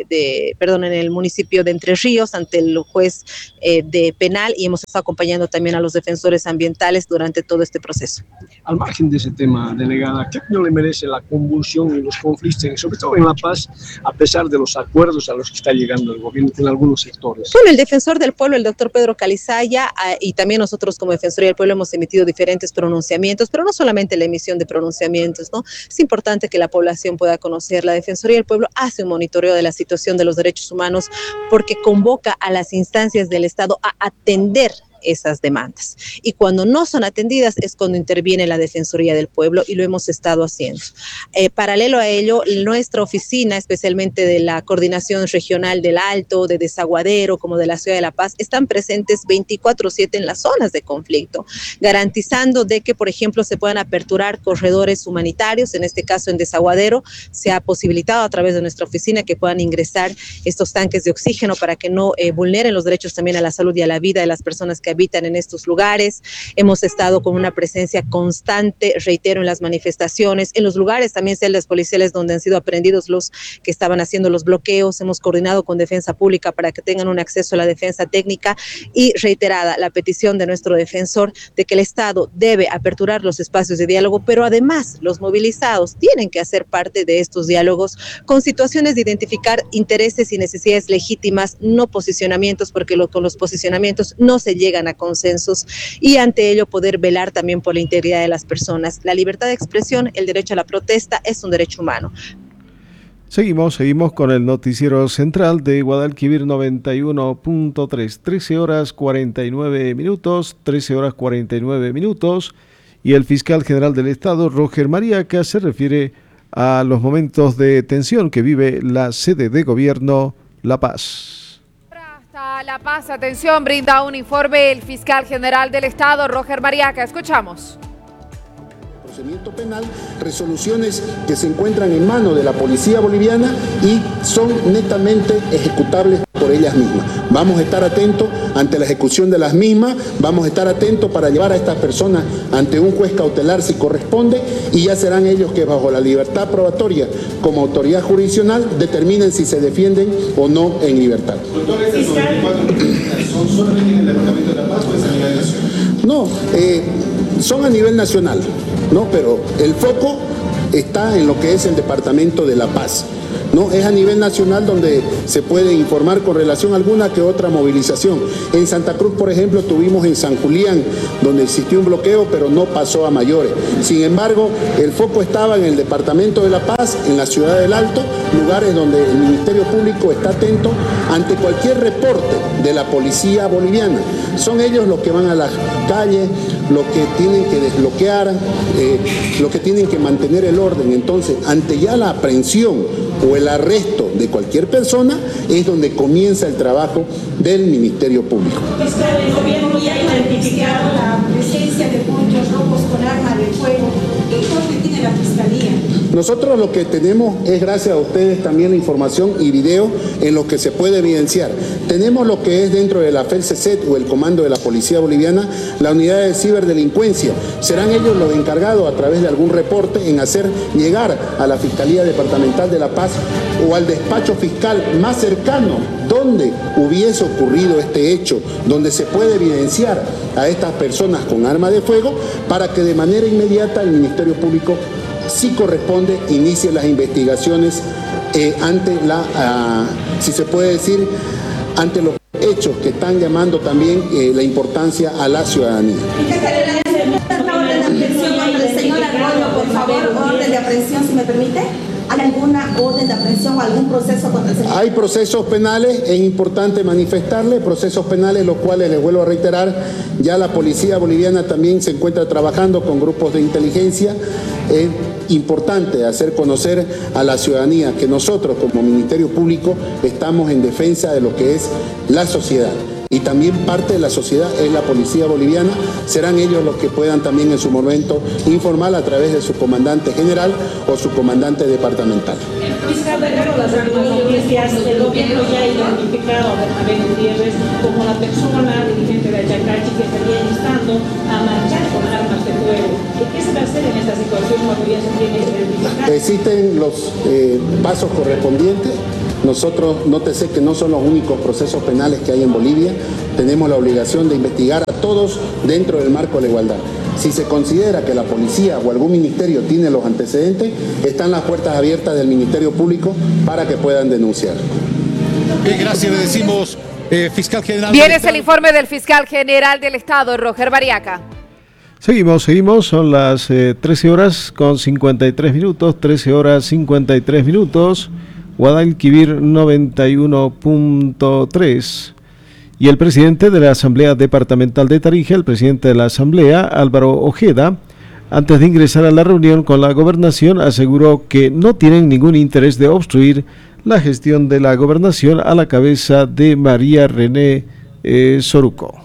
en el municipio de Entre Ríos ante el juez de penal, y hemos estado acompañando también a los defensores ambientales durante todo este proceso. Al margen de ese tema, delegada, ¿qué opinión le merece la convulsión y los conflictos, sobre todo en La Paz, a pesar de los acuerdos a los que está llegando el gobierno con algunos sectores? Bueno, el defensor del pueblo, el doctor Pedro Calizaya, y también nosotros como Defensoría del Pueblo hemos emitido diferentes pronunciamientos, pero no solamente la emisión de pronunciamientos, ¿no? Es importante que la población pueda conocer. La Defensoría del Pueblo hace un monitoreo de la situación de los derechos humanos porque convoca a las instancias del Estado a atender esas demandas. Y cuando no son atendidas es cuando interviene la Defensoría del Pueblo, y lo hemos estado haciendo. Paralelo a ello, nuestra oficina, especialmente de la Coordinación Regional del Alto, de Desaguadero, como de la Ciudad de La Paz, están presentes 24/7 en las zonas de conflicto, garantizando de que, por ejemplo, se puedan aperturar corredores humanitarios. En este caso, en Desaguadero, se ha posibilitado a través de nuestra oficina que puedan ingresar estos tanques de oxígeno para que no vulneren los derechos también a la salud y a la vida de las personas que habitan en estos lugares. Hemos estado con una presencia constante, reitero, en las manifestaciones, en los lugares también celdas policiales donde han sido aprehendidos los que estaban haciendo los bloqueos. Hemos coordinado con Defensa Pública para que tengan un acceso a la defensa técnica, y reiterada la petición de nuestro defensor de que el Estado debe aperturar los espacios de diálogo, pero además los movilizados tienen que hacer parte de estos diálogos con situaciones de identificar intereses y necesidades legítimas, no posicionamientos, porque con los posicionamientos no se llegan a consensos, y ante ello poder velar también por la integridad de las personas. La libertad de expresión, el derecho a la protesta es un derecho humano. Seguimos con el noticiero central de Guadalquivir 91.3, 13 horas 49 minutos, y el fiscal general del Estado, Roger Mariaca, se refiere a los momentos de tensión que vive la sede de gobierno, La Paz. Hasta La Paz, atención, brinda un informe el fiscal general del Estado, Roger Mariaca. Escuchamos. Procedimiento penal, resoluciones que se encuentran en manos de la policía boliviana y son netamente ejecutables por ellas mismas. Vamos a estar atentos ante la ejecución de las mismas, vamos a estar atentos para llevar a estas personas ante un juez cautelar si corresponde, y ya serán ellos que bajo la libertad probatoria como autoridad jurisdiccional determinen si se defienden o no en libertad. ¿Son solamente en el departamento de La Paz o es a nivel nacional? No, son a nivel nacional, ¿no? Pero el foco está en lo que es el departamento de La Paz. No, es a nivel nacional donde se puede informar con relación a alguna que otra movilización. En Santa Cruz, por ejemplo, tuvimos en San Julián, donde existió un bloqueo, pero no pasó a mayores. Sin embargo, el foco estaba en el departamento de La Paz, en la ciudad del Alto, lugares donde el Ministerio Público está atento ante cualquier reporte de la policía boliviana. Son ellos los que van a las calles, los que tienen que desbloquear, los que tienen que mantener el orden. Entonces, ante ya la aprehensión o el arresto de cualquier persona, es donde comienza el trabajo del Ministerio Público. El gobierno ya ha identificado la presencia de ponchos rojos con arma de fuego. ¿Qué informe tiene la Fiscalía? Nosotros lo que tenemos es, gracias a ustedes, también la información y video en lo que se puede evidenciar. Tenemos lo que es dentro de la FELCESET o el Comando de la Policía Boliviana, la unidad de ciberdelincuencia. Serán ellos los encargados a través de algún reporte en hacer llegar a la Fiscalía Departamental de La Paz o al despacho fiscal más cercano donde hubiese ocurrido este hecho, donde se puede evidenciar a estas personas con arma de fuego, para que de manera inmediata el Ministerio Público, si corresponde, inicie las investigaciones ante si se puede decir, ante los hechos que están llamando también la importancia a la ciudadanía. Orden de aprehensión contra el señor Arroyo, por favor, orden de aprehensión, si me permite. ¿Hay alguna orden de aprehensión o algún proceso contra el señor? Hay procesos penales, es importante manifestarle, procesos penales los cuales, les vuelvo a reiterar, ya la policía boliviana también se encuentra trabajando con grupos de inteligencia. Es importante hacer conocer a la ciudadanía que nosotros como Ministerio Público estamos en defensa de lo que es la sociedad. y también parte de la sociedad es la policía boliviana. Serán ellos los que puedan también en su momento informar a través de su comandante general o su comandante departamental. Fiscal Guerrero, las últimas noticias, el gobierno ya ha identificado a Bernabé Gutiérrez como la persona dirigente de Ayacachi que estaría instando a marchar con armas de fuego. ¿Qué se va a hacer en esta situación cuando ya se tiene identificado? Existen los pasos correspondientes. Nosotros, nótese que no son los únicos procesos penales que hay en Bolivia. Tenemos la obligación de investigar a todos dentro del marco de la igualdad. Si se considera que la policía o algún ministerio tiene los antecedentes, están las puertas abiertas del Ministerio Público para que puedan denunciar. Gracias, le decimos, fiscal general. Viene el informe del fiscal general del Estado, Roger Bariaca. Seguimos, son las 13 horas con 53 minutos, 13 horas 53 minutos, Guadalquivir 91.3. Y el presidente de la Asamblea Departamental de Tarija, el presidente de la Asamblea, Álvaro Ojeda, antes de ingresar a la reunión con la gobernación, aseguró que no tienen ningún interés de obstruir la gestión de la gobernación a la cabeza de María René Soruco.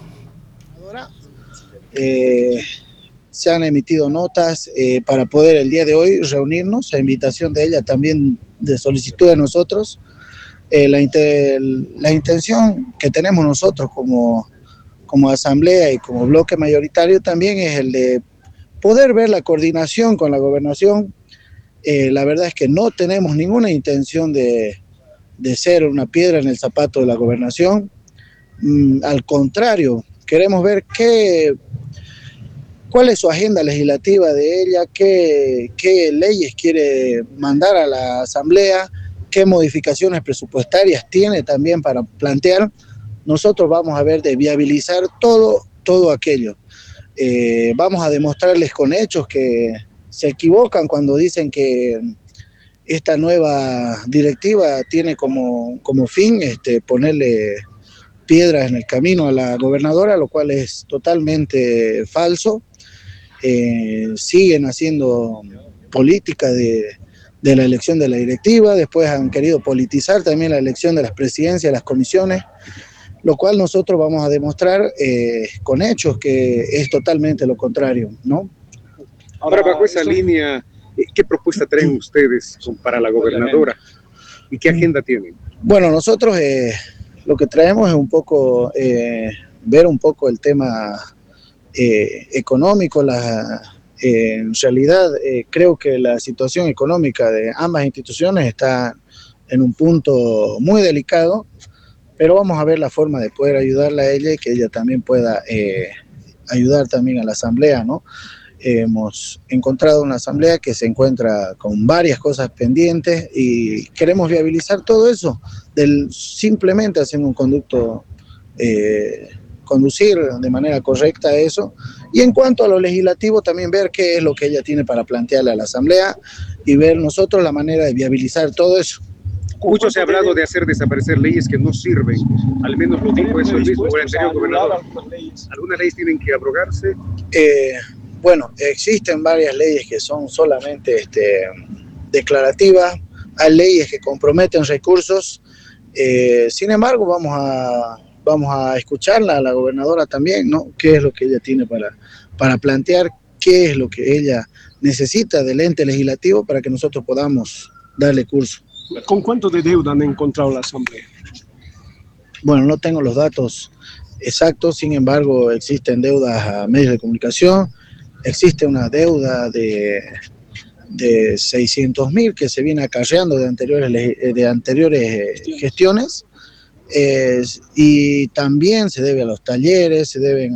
Se han emitido notas para poder el día de hoy reunirnos, a invitación de ella también de solicitud de nosotros. La intención que tenemos nosotros como asamblea y como bloque mayoritario también es el de poder ver la coordinación con la gobernación. La verdad es que no tenemos ninguna intención de ser una piedra en el zapato de la gobernación. Al contrario, queremos ver cuál es su agenda legislativa de ella, qué leyes quiere mandar a la asamblea, qué modificaciones presupuestarias tiene también para plantear. Nosotros vamos a ver de viabilizar todo aquello. Vamos a demostrarles con hechos que se equivocan cuando dicen que esta nueva directiva tiene como fin ponerle piedras en el camino a la gobernadora, lo cual es totalmente falso. Siguen haciendo política de la elección de la directiva, después han querido politizar también la elección de las presidencias, las comisiones, lo cual nosotros vamos a demostrar con hechos que es totalmente lo contrario, ¿no? Ahora, bajo esa línea, ¿qué propuesta traen ustedes para la gobernadora y qué agenda tienen? Bueno, nosotros lo que traemos es un poco ver un poco el tema económico. En realidad creo que la situación económica de ambas instituciones está en un punto muy delicado, pero vamos a ver la forma de poder ayudarla a ella y que ella también pueda ayudar también a la asamblea, ¿no? Hemos encontrado una asamblea que se encuentra con varias cosas pendientes y queremos viabilizar todo eso, simplemente haciendo un conducto, conducir de manera correcta eso. Y en cuanto a lo legislativo, también ver qué es lo que ella tiene para plantearle a la asamblea y ver nosotros la manera de viabilizar todo eso. Mucho se ha hablado de hacer desaparecer leyes que no sirven, al menos lo dijo eso el mismo anterior gobernador. ¿Algunas leyes tienen que abrogarse? Bueno, existen varias leyes que son solamente declarativas, hay leyes que comprometen recursos, sin embargo vamos a escucharla a la gobernadora también, ¿no? ¿Qué es lo que ella tiene para plantear? ¿Qué es lo que ella necesita del ente legislativo para que nosotros podamos darle curso? ¿Con cuánto de deuda han encontrado la asamblea? Bueno, no tengo los datos exactos, sin embargo existen deudas a medios de comunicación, existe una deuda de 600.000 que se viene acarreando de anteriores gestiones, y también se debe a los talleres, se deben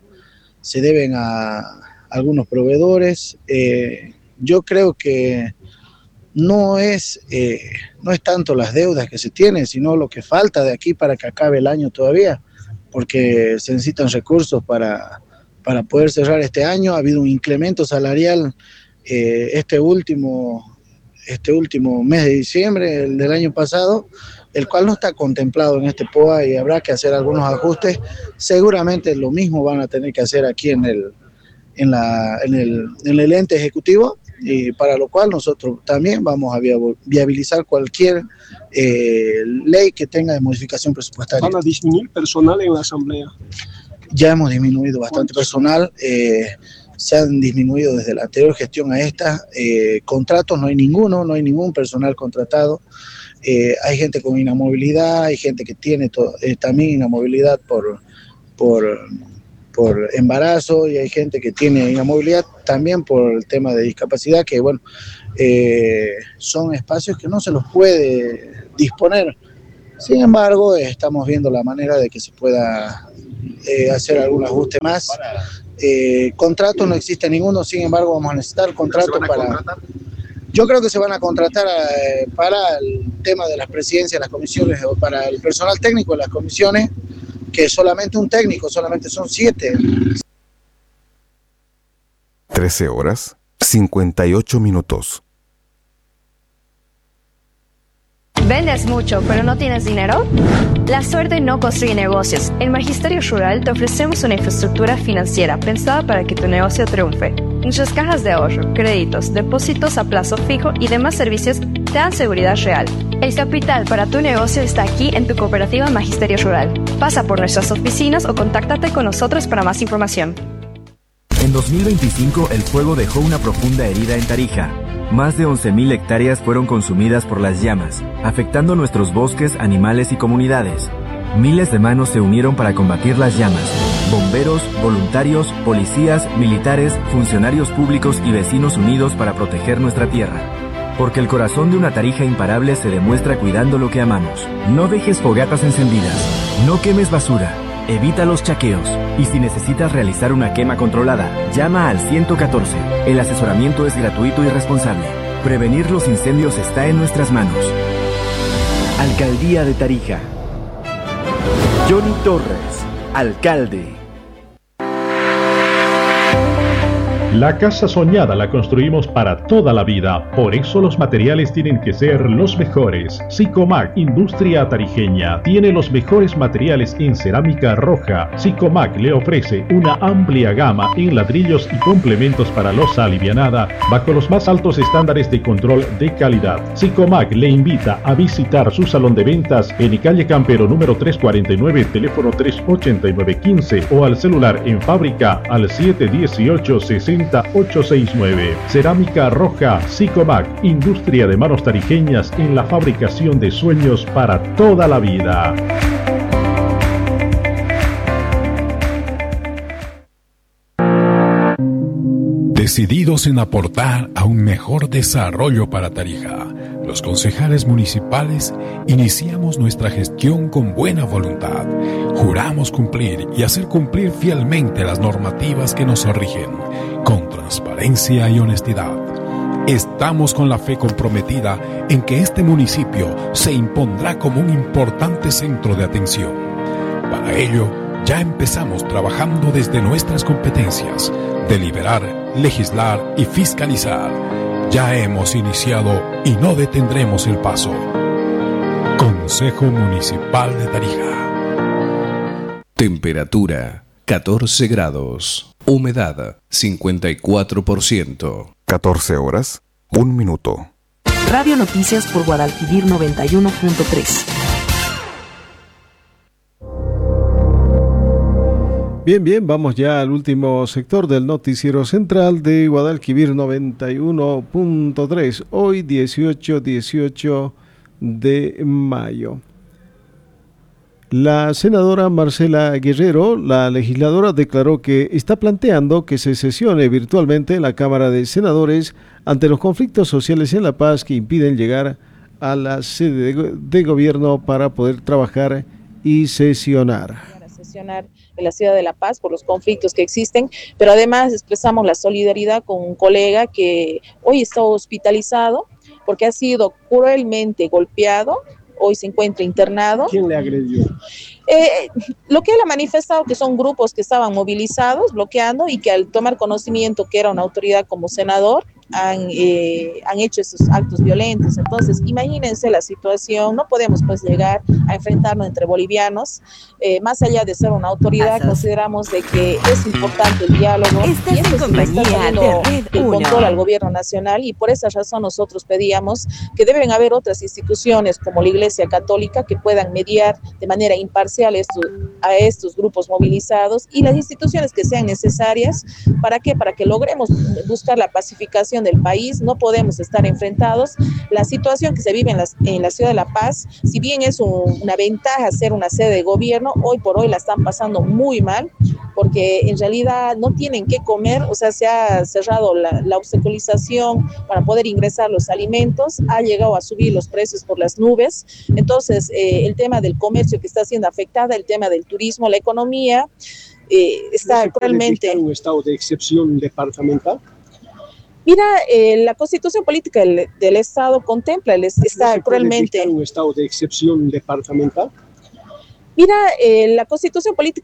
a algunos proveedores. Yo creo que no es tanto las deudas que se tienen, sino lo que falta de aquí para que acabe el año todavía, porque se necesitan recursos para poder cerrar este año. Ha habido un incremento salarial este último mes de diciembre, el del año pasado, el cual no está contemplado en este POA y habrá que hacer algunos ajustes. Seguramente lo mismo van a tener que hacer aquí en el ente ejecutivo, y para lo cual nosotros también vamos a viabilizar cualquier ley que tenga de modificación presupuestaria. ¿Van a disminuir personal en la asamblea? Ya hemos disminuido bastante personal, se han disminuido desde la anterior gestión a esta. Contratos no hay ningún personal contratado. Hay gente con inamovilidad, hay gente que tiene también inamovilidad por embarazo, y hay gente que tiene inamovilidad también por el tema de discapacidad, que bueno, son espacios que no se los puede disponer. Sin embargo, estamos viendo la manera de que se pueda hacer algún ajuste más. Contratos no existe ninguno, sin embargo vamos a necesitar contratos para... Yo creo que se van a contratar para el tema de las presidencias de las comisiones, o para el personal técnico de las comisiones, que solamente un técnico, solamente son 7. 13 horas, 58 minutos. ¿Vendes mucho pero no tienes dinero? La suerte no construye negocios. En Magisterio Rural te ofrecemos una infraestructura financiera pensada para que tu negocio triunfe. Nuestras cajas de ahorro, créditos, depósitos a plazo fijo y demás servicios te dan seguridad real. El capital para tu negocio está aquí en tu cooperativa Magisterio Rural. Pasa por nuestras oficinas o contáctate con nosotros para más información. En 2025, el fuego dejó una profunda herida en Tarija. Más de 11.000 hectáreas fueron consumidas por las llamas, afectando nuestros bosques, animales y comunidades. Miles de manos se unieron para combatir las llamas. Bomberos, voluntarios, policías, militares, funcionarios públicos y vecinos unidos para proteger nuestra tierra. Porque el corazón de una Tarija imparable se demuestra cuidando lo que amamos. No dejes fogatas encendidas. No quemes basura. Evita los chaqueos. Y si necesitas realizar una quema controlada, llama al 114. El asesoramiento es gratuito y responsable. Prevenir los incendios está en nuestras manos. Alcaldía de Tarija. Johnny Torres, alcalde. La casa soñada la construimos para toda la vida, por eso los materiales tienen que ser los mejores. Sicomac, industria tarijeña, tiene los mejores materiales en cerámica roja. Sicomac le ofrece una amplia gama en ladrillos y complementos para losa alivianada, bajo los más altos estándares de control de calidad. Sicomac le invita a visitar su salón de ventas en calle Campero número 349, teléfono 38915, o al celular en fábrica al 718-60869. Cerámica roja Sicomac, industria de manos tarijeñas en la fabricación de sueños para toda la vida. Decididos en aportar a un mejor desarrollo para Tarija, los concejales municipales iniciamos nuestra gestión con buena voluntad. Juramos cumplir y hacer cumplir fielmente las normativas que nos rigen, con transparencia y honestidad. Estamos con la fe comprometida en que este municipio se impondrá como un importante centro de atención. Para ello, ya empezamos trabajando desde nuestras competencias: deliberar, legislar y fiscalizar. Ya hemos iniciado y no detendremos el paso. Consejo Municipal de Tarija. Temperatura 14 grados. Humedad 54%. 14 horas, 1 minuto. Radio Noticias por Guadalquivir 91.3. Bien, vamos ya al último sector del noticiero central de Guadalquivir 91.3, hoy 18 de mayo. La senadora Marcela Guerrero, la legisladora, declaró que está planteando que se sesione virtualmente la Cámara de Senadores ante los conflictos sociales en La Paz que impiden llegar a la sede de gobierno para poder trabajar y sesionar en la ciudad de La Paz por los conflictos que existen, pero además expresamos la solidaridad con un colega que hoy está hospitalizado porque ha sido cruelmente golpeado, hoy se encuentra internado. ¿Quién le agredió? Lo que él ha manifestado que son grupos que estaban movilizados, bloqueando, y que al tomar conocimiento que era una autoridad como senador, han hecho estos actos violentos. Entonces, imagínense la situación, no podemos pues llegar a enfrentarnos entre bolivianos, más allá de ser una autoridad, consideramos de que es importante el diálogo y esto sí está saliendo del control al gobierno nacional, y por esa razón nosotros pedíamos que deben haber otras instituciones como la Iglesia Católica que puedan mediar de manera imparcial a estos grupos movilizados, y las instituciones que sean necesarias. ¿Para qué? Para que logremos buscar la pacificación del país. No podemos estar enfrentados. La situación que se vive en la ciudad de La Paz, si bien es una ventaja ser una sede de gobierno, hoy por hoy la están pasando muy mal, porque en realidad no tienen qué comer. O sea, se ha cerrado la obstaculización para poder ingresar los alimentos, ha llegado a subir los precios por las nubes. Entonces, el tema del comercio que está siendo afectada, el tema del turismo, la economía, está actualmente... ¿Un estado de excepción departamental? Mira, la Constitución Política del Estado contempla, está actualmente... ¿Un estado de excepción departamental? Mira, la Constitución Política